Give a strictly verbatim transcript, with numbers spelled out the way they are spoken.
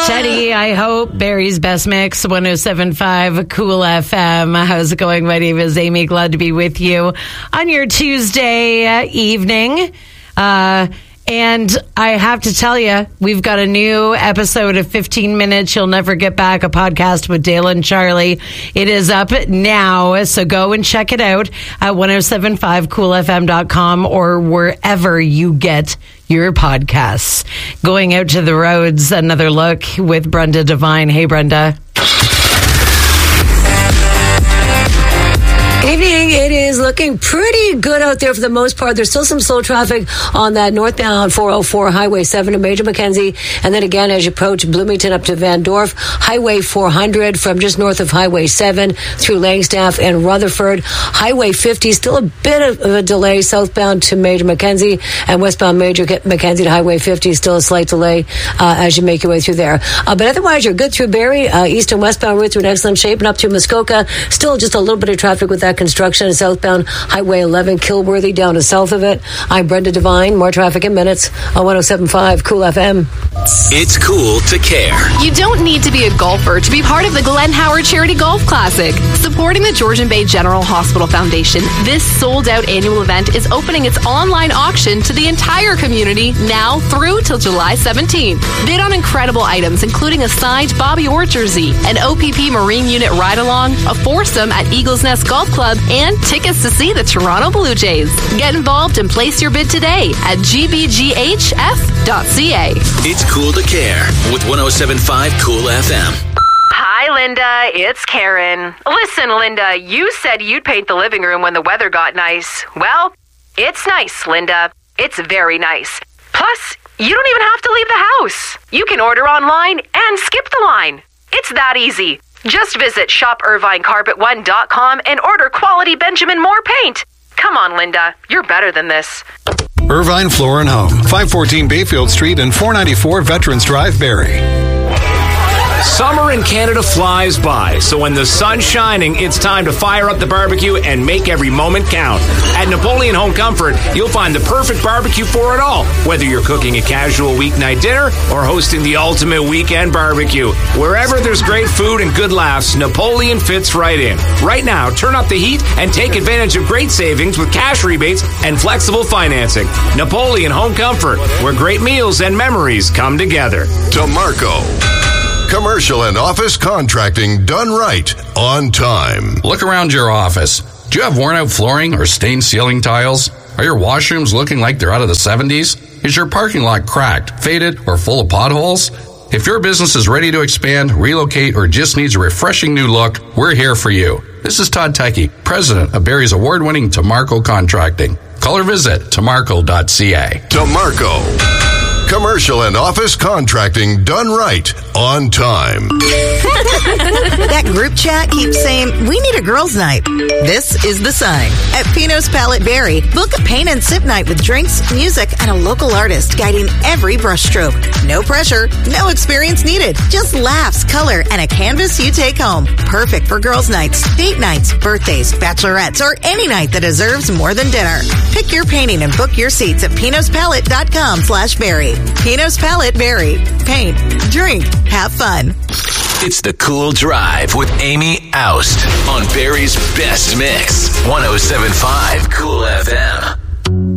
Steady, I hope. Barry's Best Mix, one oh seven point five Cool F M. How's it going? My name is Amy. Glad to be with you on your Tuesday uh, evening. Uh, and I have to tell you, we've got a new episode of fifteen minutes. You'll Never Get Back, a podcast with Dale and Charlie. It is up now, so go and check it out at ten seventy-five cool f m dot com or wherever you get your podcasts. Going out to the roads, another look with Brenda Devine. Hey, Brenda. Evening. It is looking pretty good out there for the most part. There's still some slow traffic on that northbound four oh four Highway seven to Major Mackenzie. And then again, as you approach Bloomington up to Van Dorf, Highway four hundred from just north of Highway seven through Langstaff and Rutherford. Highway fifty, still a bit of a delay southbound to Major Mackenzie, and westbound Major Mackenzie to Highway fifty, still a slight delay uh, as you make your way through there. Uh, but otherwise, you're good through Barrie. Uh, east and westbound routes are in excellent shape, and up to Muskoka, still just a little bit of traffic with that construction. Southbound Highway eleven, Kilworthy down to south of it. I'm Brenda Devine. More traffic in minutes on ten seventy-five Cool F M. It's cool to care. You don't need to be a golfer to be part of the Glenn Howard Charity Golf Classic. Supporting the Georgian Bay General Hospital Foundation, this sold-out annual event is opening its online auction to the entire community now through till July seventeenth. Bid on incredible items, including a signed Bobby Orr jersey, an O P P Marine Unit ride-along, a foursome at Eagles Nest Golf Club, and tickets to see the Toronto Blue Jays. Get involved and place your bid today at g b g h f dot c a. It's cool to care with ten seventy-five Cool F M. Hi, Linda. It's Karen. Listen, Linda, you said you'd paint the living room when the weather got nice. Well, it's nice, Linda. It's very nice. Plus, you don't even have to leave the house. You can order online and skip the line. It's that easy. Just visit shop irvine carpet one dot com and order quality Benjamin Moore paint. Come on, Linda. You're better than this. Irvine Floor and Home, five fourteen Bayfield Street and four ninety-four Veterans Drive, Barrie. Summer in Canada flies by, so when the sun's shining, it's time to fire up the barbecue and make every moment count. At Napoleon Home Comfort, you'll find the perfect barbecue for it all, whether you're cooking a casual weeknight dinner or hosting the ultimate weekend barbecue. Wherever there's great food and good laughs, Napoleon fits right in. Right now, turn up the heat and take advantage of great savings with cash rebates and flexible financing. Napoleon Home Comfort, where great meals and memories come together. DeMarco. Commercial and office contracting done right, on time. Look around your office. Do you have worn-out flooring or stained ceiling tiles? Are your washrooms looking like they're out of the seventies? Is your parking lot cracked, faded, or full of potholes? If your business is ready to expand, relocate, or just needs a refreshing new look, we're here for you. This is Todd Tecke, president of Barrie's award-winning DeMarco Contracting. Call or visit demarco dot c a. DeMarco. Commercial and office contracting done right, on time. That group chat keeps saying, we need a girls' night. This is the sign. At Pino's Palette Barrie, book a paint and sip night with drinks, music, and a local artist guiding every brushstroke. No pressure, no experience needed. Just laughs, color, and a canvas you take home. Perfect for girls' nights, date nights, birthdays, bachelorettes, or any night that deserves more than dinner. Pick your painting and book your seats at pinos palette dot com slash Barrie. Pino's Palette Barrie. Paint, drink, have fun. It's the Cool Drive with Amy Oust on Barrie's Best Mix, ten seventy-five Cool F M.